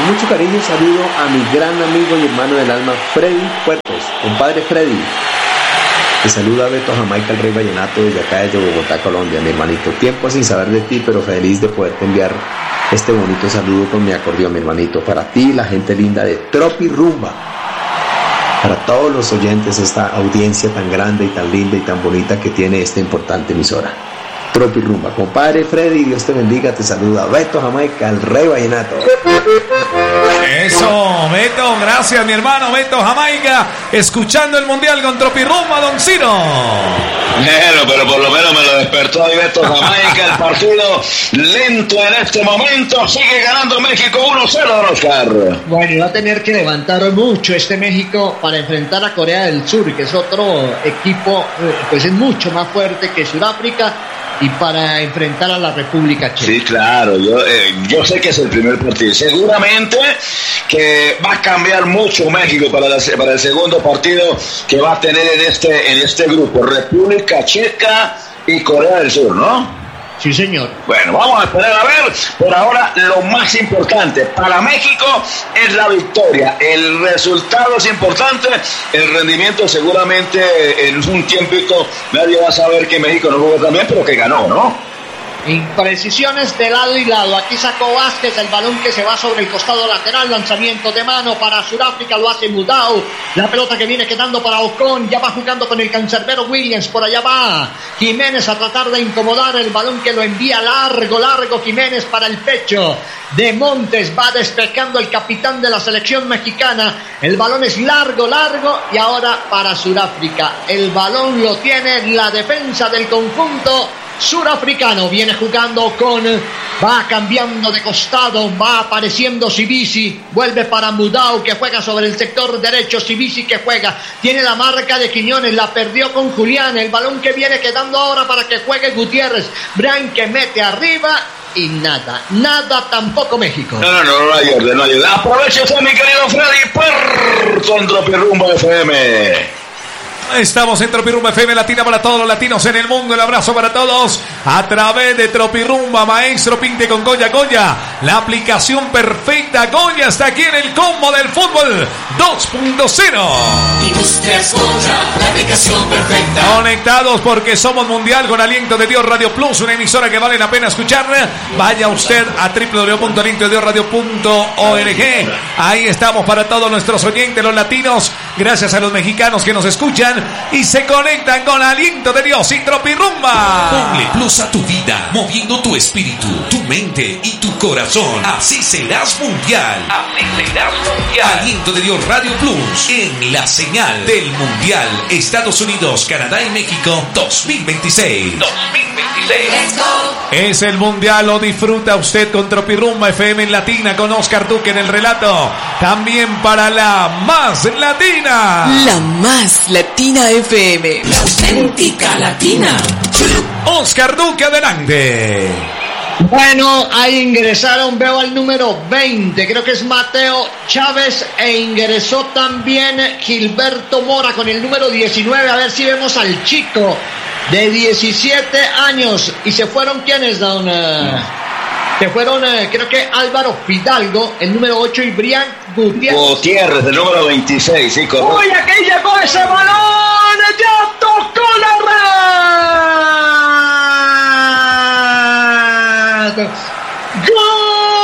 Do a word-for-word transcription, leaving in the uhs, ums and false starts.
Con mucho cariño saludo a mi gran amigo y hermano del alma, Freddy Puertos. Compadre Freddy, te saluda Beto Jamaica, el Rey Vallenato, desde acá desde Bogotá, Colombia, mi hermanito. Tiempo sin saber de ti, pero feliz de poderte enviar este bonito saludo con mi acordeón, mi hermanito. Para ti, la gente linda de Tropi Rumba. Para todos los oyentes, esta audiencia tan grande y tan linda y tan bonita que tiene esta importante emisora. Tropi Rumba. Compadre Freddy, Dios te bendiga, te saluda Beto Jamaica, el Rey Vallenato. Eso, Beto, gracias mi hermano Beto Jamaica, escuchando el Mundial con Tropi Rumba, Don Ciro. Bueno, pero por lo menos me lo despertó ahí Beto Jamaica. El partido lento en este momento, sigue ganando México uno cero, don Oscar. Bueno, y va a tener que levantar mucho este México para enfrentar a Corea del Sur, que es otro equipo, pues es mucho más fuerte que Sudáfrica, y para enfrentar a la República Checa. Sí, claro, yo, eh, yo sé que es el primer partido. Seguramente que va a cambiar mucho México para, la, para el segundo partido que va a tener en este, en este grupo, República Checa y Corea del Sur, ¿no? Sí, señor. Bueno, vamos a esperar a ver. Por ahora, lo más importante para México es la victoria. El resultado es importante. El rendimiento seguramente en un tiempito nadie va a saber que México no jugó también, pero que ganó, ¿no? Imprecisiones de lado y lado. Aquí sacó Vázquez el balón que se va sobre el costado lateral. Lanzamiento de mano para Sudáfrica. Lo hace Mudau. La pelota que viene quedando para Ocon. Ya va jugando con el cancerbero Williams. Por allá va Jiménez a tratar de incomodar el balón que lo envía largo, largo Jiménez para el pecho de Montes. Va despejando el capitán de la selección mexicana. El balón es largo, largo. Y ahora para Sudáfrica. El balón lo tiene la defensa del conjunto surafricano. Viene jugando con, va cambiando de costado, va apareciendo Sibisi, vuelve para Mudau que juega sobre el sector derecho, Sibisi que juega, tiene la marca de Quiñones, la perdió con Julián, el balón que viene quedando ahora para que juegue Gutiérrez, Brian que mete arriba y nada, nada tampoco México. No, no, no, no hay orden, no hay orden. Aproveche usted, mi querido Freddy Puerto en Tropi Rumba F M. Estamos en Tropi Rumba F M Latina para todos los latinos en el mundo. El abrazo para todos a través de Tropi Rumba. Maestro Pinte con Goya. Goya, la aplicación perfecta. Goya está aquí en el combo del fútbol dos punto cero. Industrias Goya, la aplicación perfecta. Conectados porque somos mundial con Aliento de Dios Radio Plus, una emisora que vale la pena escuchar. Vaya usted a doble u doble u doble u punto aliento de dios radio punto org. Ahí estamos para todos nuestros oyentes, los latinos. Gracias a los mexicanos que nos escuchan y se conectan con Aliento de Dios y Tropi Rumba. Ponle plus a tu vida, moviendo tu espíritu, tu mente y tu corazón. Así serás mundial. Así serás mundial. Aliento de Dios Radio Plus en la señal del Mundial Estados Unidos, Canadá y México dos mil veintiséis. dos mil veintiséis. Let's go. Es el mundial, lo disfruta usted con Tropi Rumba F M en Latina con Oscar Duque en el relato. También para la más latina. La más latina F M. La auténtica latina. Oscar Duque, adelante. Bueno, ahí ingresaron, veo al número veinte, creo que es Mateo Chávez, e ingresó también Gilberto Mora con el número diecinueve. A ver si vemos al chico de diecisiete años. ¿Y se fueron quiénes, don? Uh, se fueron, uh, creo que Álvaro Fidalgo, el número ocho, y Brian Gutiérrez. Gutiérrez, el número veintiséis, sí, correcto. ¡Uy, aquí llegó ese balón! ¡Ya tocó la red!